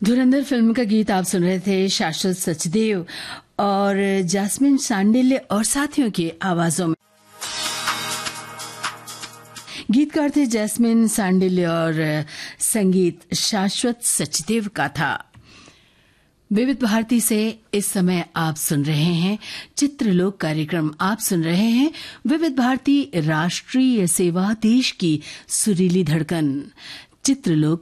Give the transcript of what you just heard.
धुरंधर film का गीत आप सुन रहे थे शाश्वत सचदेव और जैस्मिन सांडिल्य और साथियों की आवाजों में। गीतकार थे जैस्मिन सांडिल्य और संगीत शाश्वत सचदेव का था। विविध भारती से इस समय आप सुन रहे हैं चित्रलोक कार्यक्रम। आप सुन रहे हैं विविध भारती राष्ट्रीय सेवा, देश की सुरीली धड़कन। चित्रलोक